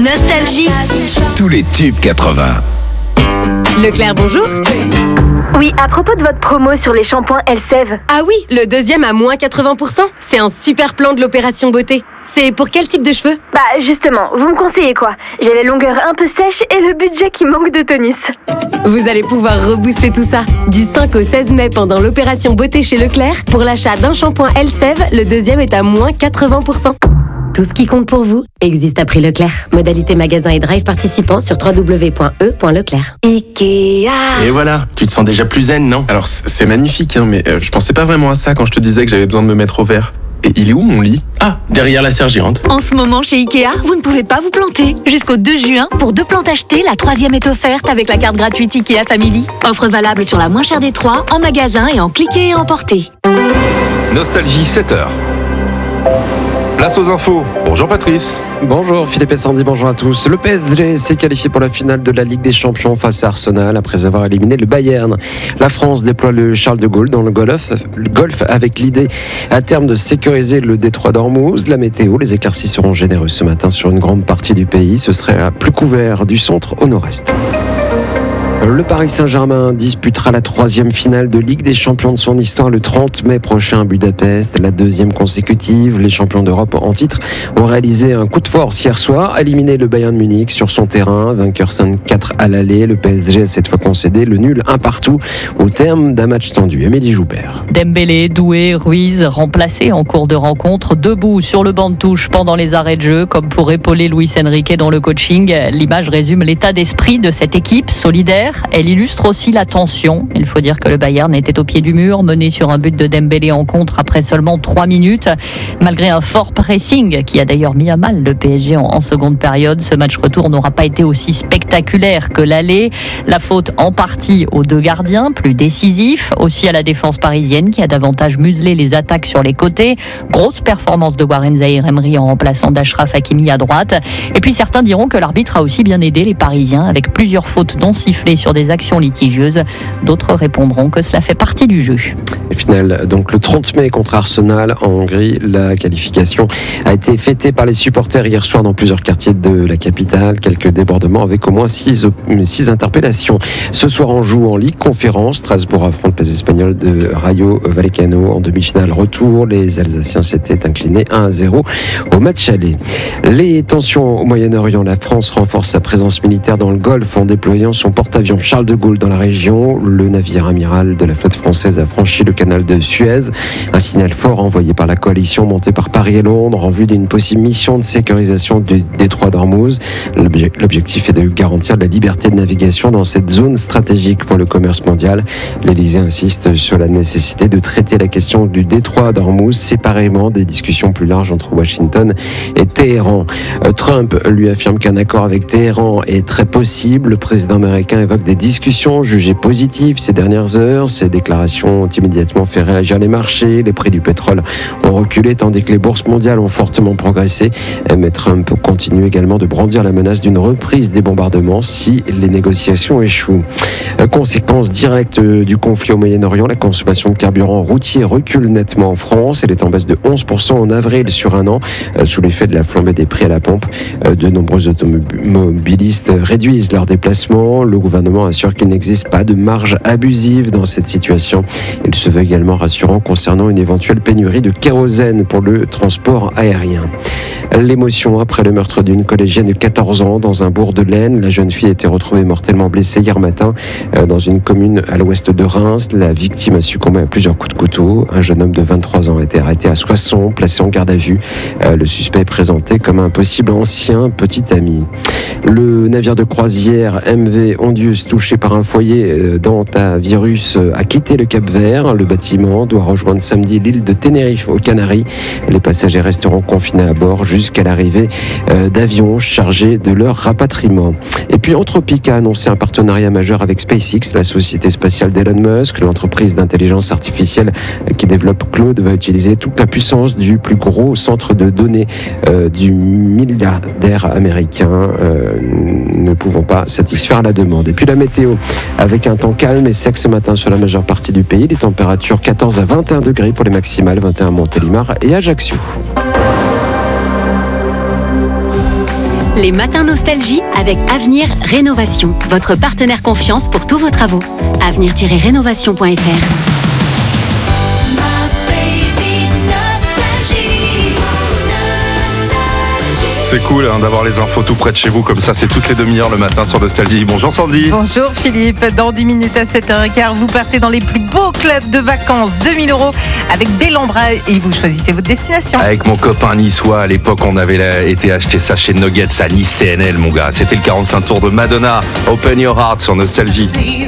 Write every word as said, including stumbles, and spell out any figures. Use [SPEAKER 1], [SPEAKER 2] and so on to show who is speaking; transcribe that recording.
[SPEAKER 1] Nostalgie.
[SPEAKER 2] Tous les tubes quatre-vingts.
[SPEAKER 3] Leclerc, bonjour.
[SPEAKER 4] Oui, à propos de votre promo sur les shampoings Elseve.
[SPEAKER 3] Ah oui, le deuxième à moins quatre-vingts pour cent. C'est un super plan de l'opération beauté. C'est pour quel type de cheveux?
[SPEAKER 4] Bah justement, vous me conseillez quoi? J'ai les longueurs un peu sèches et le budget qui manque de tonus.
[SPEAKER 3] Vous allez pouvoir rebooster tout ça. Du cinq au seize mai pendant l'opération beauté chez Leclerc, pour l'achat d'un shampoing Elseve, le deuxième est à moins quatre-vingts pour cent. Tout ce qui compte pour vous existe à prix Leclerc. Modalité magasin et drive participants sur w w w point e point leclerc.
[SPEAKER 1] Ikea.
[SPEAKER 5] Et voilà, tu te sens déjà plus zen, non?
[SPEAKER 6] Alors c- c'est magnifique, hein, mais euh, je pensais pas vraiment à ça quand je te disais que j'avais besoin de me mettre au vert. Et il est où mon lit?
[SPEAKER 5] Ah, derrière la serre géante.
[SPEAKER 1] En ce moment chez Ikea, vous ne pouvez pas vous planter. Jusqu'au deux juin, pour deux plantes achetées, la troisième est offerte avec la carte gratuite Ikea Family. Offre valable sur la moins chère des trois, en magasin et en cliquer et emporter.
[SPEAKER 7] Nostalgie sept heures. Place aux infos. Bonjour Patrice.
[SPEAKER 8] Bonjour Philippe et Sandy, bonjour à tous. Le P S G s'est qualifié pour la finale de la Ligue des Champions face à Arsenal après avoir éliminé le Bayern. La France déploie le Charles de Gaulle dans le golf, le golf avec l'idée à terme de sécuriser le détroit d'Ormuz. La météo, les éclaircies seront généreuses ce matin sur une grande partie du pays. Ce serait plus couvert du centre au nord-est. Le Paris Saint-Germain disputera la troisième finale de Ligue des Champions de son histoire le trente mai prochain à Budapest, la deuxième consécutive. Les champions d'Europe en titre ont réalisé un coup de force hier soir, éliminé le Bayern Munich sur son terrain, vainqueur cinq quatre à l'aller. Le P S G a cette fois concédé le nul un partout au terme d'un match tendu. Émilie Joubert.
[SPEAKER 9] Dembélé, Doué, Ruiz, remplacés en cours de rencontre, debout sur le banc de touche pendant les arrêts de jeu, comme pour épauler Luis Enrique dans le coaching. L'image résume l'état d'esprit de cette équipe solidaire. Elle illustre aussi la tension. Il faut dire que le Bayern était au pied du mur, mené sur un but de Dembélé en contre après seulement trois minutes. Malgré un fort pressing qui a d'ailleurs mis à mal le P S G en, en seconde période, ce match retour n'aura pas été aussi spectaculaire que l'aller. La faute en partie aux deux gardiens, plus décisifs, aussi à la défense parisienne qui a davantage muselé les attaques sur les côtés. Grosse performance de Warren Zaïre-Emery en remplaçant d'Achraf Hakimi à droite. Et puis certains diront que l'arbitre a aussi bien aidé les Parisiens avec plusieurs fautes non sifflées sur des actions litigieuses. D'autres répondront que cela fait partie du jeu.
[SPEAKER 8] Et final, donc le trente mai contre Arsenal en Hongrie, la qualification a été fêtée par les supporters hier soir dans plusieurs quartiers de la capitale. Quelques débordements avec au moins six, six interpellations. Ce soir, on joue en Ligue Conférence. Strasbourg affronte les Espagnols de Rayo Vallecano en demi-finale retour. Les Alsaciens s'étaient inclinés un à zéro au match aller. Les tensions au Moyen-Orient. La France renforce sa présence militaire dans le Golfe en déployant son porte-avions Charles de Gaulle dans la région. Le navire amiral de la flotte française a franchi le canal de Suez. Un signal fort envoyé par la coalition montée par Paris et Londres en vue d'une possible mission de sécurisation du détroit d'Ormuz. L'objectif est de garantir la liberté de navigation dans cette zone stratégique pour le commerce mondial. L'Élysée insiste sur la nécessité de traiter la question du détroit d'Ormuz séparément des discussions plus larges entre Washington et Téhéran. Trump lui affirme qu'un accord avec Téhéran est très possible. Le président américain évoque des discussions jugées positives ces dernières heures. Ces déclarations ont immédiatement fait réagir les marchés. Les prix du pétrole ont reculé tandis que les bourses mondiales ont fortement progressé. Mais Trump continue également de brandir la menace d'une reprise des bombardements si les négociations échouent. Conséquence directe du conflit au Moyen-Orient, la consommation de carburant routier recule nettement en France. Elle est en baisse de onze pour cent en avril sur un an, sous l'effet de la flambée des prix à la pompe. De nombreux automobilistes réduisent leurs déplacements. Le gouvernement assure qu'il n'existe pas de marge abusive dans cette situation. Il se veut également rassurant concernant une éventuelle pénurie de kérosène pour le transport aérien. L'émotion après le meurtre d'une collégienne de quatorze ans dans un bourg de l'Aisne. La jeune fille a été retrouvée mortellement blessée hier matin dans une commune à l'ouest de Reims. La victime a succombé à plusieurs coups de couteau. Un jeune homme de vingt-trois ans a été arrêté à Soissons, placé en garde à vue. Le suspect est présenté comme un possible ancien petit ami. Le navire de croisière M V Ondius, touché par un foyer d'hantavirus, a quitté le Cap-Vert. Le bâtiment doit rejoindre samedi l'île de Tenerife aux Canaries. Les passagers resteront confinés à bord jusqu'à l'arrivée d'avions chargés de leur rapatriement. Et puis Anthropic a annoncé un partenariat majeur avec SpaceX, la société spatiale d'Elon Musk. L'entreprise d'intelligence artificielle qui développe Claude va utiliser toute la puissance du plus gros centre de données euh, du milliardaire américain, euh, ne pouvant pas satisfaire la demande. Et puis la météo, avec un temps calme et sec ce matin sur la majeure partie du pays, les températures quatorze à vingt et un degrés pour les maximales, vingt et un à Montélimar et Ajaccio.
[SPEAKER 1] Les matins nostalgie avec Avenir Rénovation, votre partenaire confiance pour tous vos travaux. avenir tiret rénovation point f r.
[SPEAKER 7] C'est cool hein, d'avoir les infos tout près de chez vous, comme ça c'est toutes les demi-heures le matin sur Nostalgie. Bonjour Sandy.
[SPEAKER 10] Bonjour Philippe, dans dix minutes à sept heures quinze, vous partez dans les plus beaux clubs de vacances, deux mille euros avec Bellambra et vous choisissez votre destination.
[SPEAKER 7] Avec mon copain niçois, à l'époque on avait là, été acheter ça chez Nuggets à Nice T N L mon gars. C'était le quarante-cinq tours de Madonna, Open Your Heart sur Nostalgie.